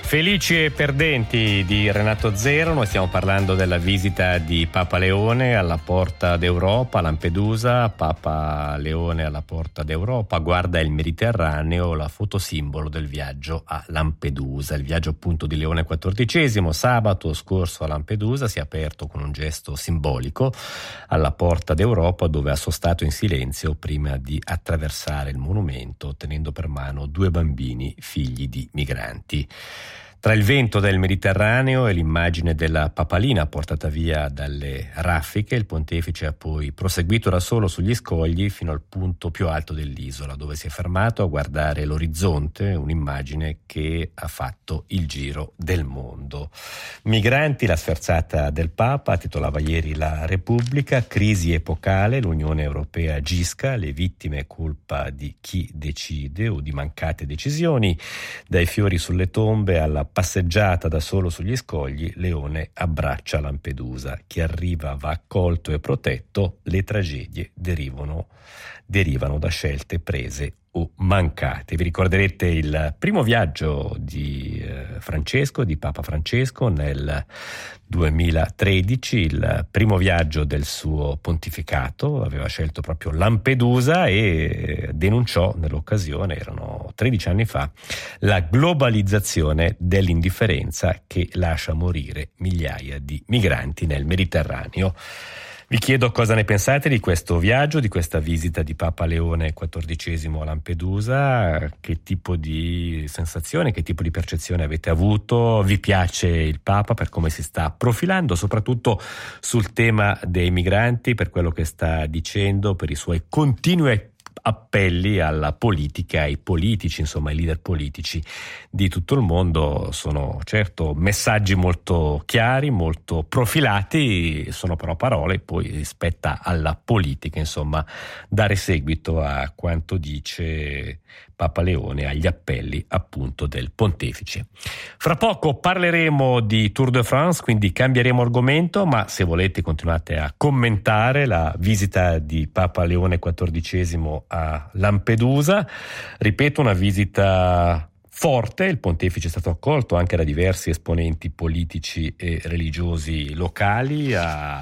Felici e perdenti di Renato Zero, noi stiamo parlando della visita di Papa Leone alla porta d'Europa, a Lampedusa. Papa Leone alla porta d'Europa, guarda il Mediterraneo, la fotosimbolo del viaggio a Lampedusa. Il viaggio appunto di Leone XIV, sabato scorso a Lampedusa, si è aperto con un gesto simbolico alla porta d'Europa, dove ha sostato in silenzio prima di attraversare il monumento, tenendo per mano 2 bambini figli di migranti. Tra il vento del Mediterraneo e l'immagine della papalina portata via dalle raffiche, il pontefice ha poi proseguito da solo sugli scogli fino al punto più alto dell'isola, dove si è fermato a guardare l'orizzonte, un'immagine che ha fatto il giro del mondo. Migranti, la sferzata del Papa, titolava ieri la Repubblica, crisi epocale, l'Unione Europea agisca, le vittime colpa di chi decide o di mancate decisioni, dai fiori sulle tombe alla passeggiata da solo sugli scogli, Leone abbraccia Lampedusa. Chi arriva va accolto e protetto, le tragedie derivano da scelte prese o mancate. Vi ricorderete il primo viaggio di Papa Francesco nel 2013, il primo viaggio del suo pontificato. Aveva scelto proprio Lampedusa e denunciò nell'occasione, erano 13 anni fa, la globalizzazione dell'indifferenza che lascia morire migliaia di migranti nel Mediterraneo. Vi chiedo cosa ne pensate di questo viaggio, di questa visita di Papa Leone XIV a Lampedusa, che tipo di sensazione, che tipo di percezione avete avuto? Vi piace il Papa per come si sta profilando, soprattutto sul tema dei migranti, per quello che sta dicendo, per i suoi continui appelli alla politica, ai politici, insomma ai leader politici di tutto il mondo? Sono certo messaggi molto chiari, molto profilati, sono però parole, poi spetta alla politica, insomma, dare seguito a quanto dice Papa Leone, agli appelli appunto del pontefice. Fra poco parleremo di Tour de France, quindi cambieremo argomento, ma se volete continuate a commentare la visita di Papa Leone XIV a Lampedusa. Ripeto, una visita forte, il pontefice è stato accolto anche da diversi esponenti politici e religiosi locali,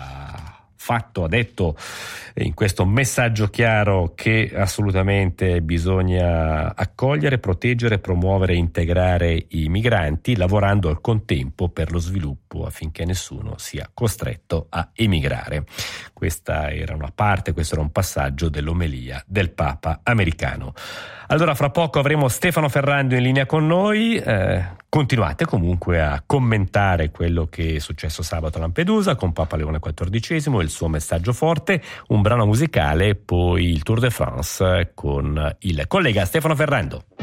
ha detto in questo messaggio chiaro che assolutamente bisogna accogliere, proteggere, promuovere e integrare i migranti, lavorando al contempo per lo sviluppo affinché nessuno sia costretto a emigrare. Questo era un passaggio dell'omelia del Papa americano. Allora, fra poco avremo Stefano Ferrando in linea con noi. Continuate comunque a commentare quello che è successo sabato a Lampedusa con Papa Leone XIV, il suo messaggio forte, un brano musicale, poi il Tour de France con il collega Stefano Ferrando.